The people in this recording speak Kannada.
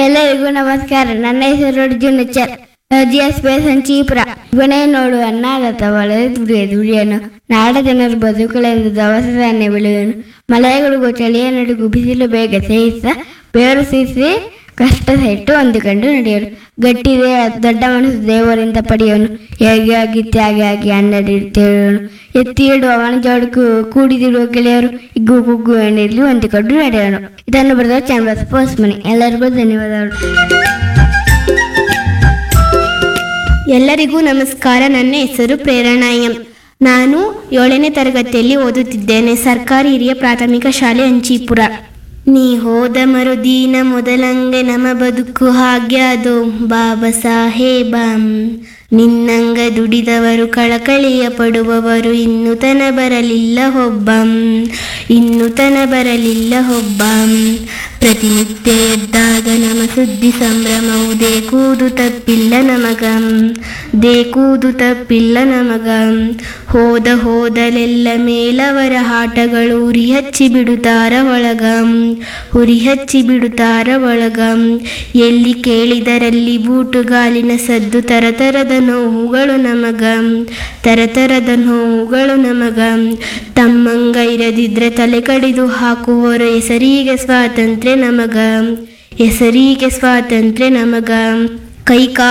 ಎಲ್ಲರಿಗೂ ನಮಸ್ಕಾರ. ನನ್ನ ಹೆಸರು ಅರ್ಜುನ್ ಜಿಎಸ್ ಸಂಚೀಪುರ. ಇವನೇ ನೋಡು ಅನ್ನಾಗತ ಒಳಗೆ ದುಡಿಯನು ನಾಡ ಜನರು ಬದುಕಲೆಂದು ದವಸ ಧಾನ್ಯ ಬೆಳೆಯುವನು. ಮಳೆಗಳಿಗೂ ಚಳಿಯ ನಡುಗು ಬಿಸಿಲು ಬೇಗ ಸೇರಿಸ ಬೇರು ಸೀಸಿ ಕಷ್ಟ ಸೆಟ್ಟು ಹೊಂದಿಕೊಂಡು ನಡೆಯೋನು. ಗಟ್ಟಿದೆ ದೊಡ್ಡ ಮನಸ್ಸು ದೇವರಿಂದ ಪಡೆಯೋನು. ಹೇಗೆ ಆಗಿ ತ್ಯಾಗಿ ಆಗಿ ಅನ್ನಡಿರ್ತೇವನು. ಎತ್ತಿ ಇಡುವ ಅವನ ಕೂಡಿದಿಡುವ ಗೆಳೆಯರು ಇಗ್ಗು ಕುಗ್ಗು ಎಣ್ಣೆಯಲ್ಲಿ ಹೊಂದಿಕೊಂಡು ನಡೆಯೋನು. ಇದನ್ನು ಬರೆದ ಚಾಮರಾಜ ಪೋಸ್ಟ್ ಮನಿ. ಎಲ್ಲರಿಗೂ ಧನ್ಯವಾದಗಳು. ಎಲ್ಲರಿಗೂ ನಮಸ್ಕಾರ. ನನ್ನ ಹೆಸರು ಪ್ರೇರಣಾ ಎಂ. ನಾನು 7ನೇ ತರಗತಿಯಲ್ಲಿ ಓದುತ್ತಿದ್ದೇನೆ. ಸರ್ಕಾರಿ ಹಿರಿಯ ಪ್ರಾಥಮಿಕ ಶಾಲೆ ಅಂಚೀಪುರ. ನೀ ಹೋದ ಮರುದಿನ ಮೊದಲಂಗೆ ನಮ್ಮ ಬದುಕು ಹಾಗೆ ಅದು ಬಾಬಾ ಸಾಹೇಬ. ನಿನ್ನಂಗ ದುಡಿದವರು ಕಳಕಳಿಯ ಪಡುವವರು ಇನ್ನು ತನ ಬರಲಿಲ್ಲ ಒಬ್ಬ. ಪ್ರತಿನಿತ್ಯ ಎದ್ದಾಗ ನಮ ಸುದ್ದಿ ಸಂಭ್ರಮವು ದೇಕೂದು ತಪ್ಪಿಲ್ಲ ನಮಗ. ಹೋದಲೆಲ್ಲ ಮೇಲವರ ಆಟಗಳು ಉರಿ ಹಚ್ಚಿ ಬಿಡುತ್ತಾರ ಒಳಗ. ಎಲ್ಲಿ ಕೇಳಿದರಲ್ಲಿ ಬೂಟುಗಾಲಿನ ಸದ್ದು ತರತರದ ನೋವುಗಳು ನಮಗ. ತಮ್ಮಂಗ ಇರದಿದ್ರೆ ತಲೆ ಕಡಿದು ಹಾಕುವವರು ಹೆಸರಿಗೆ ಸ್ವಾತಂತ್ರ್ಯ ನಮಗ. ಕೈ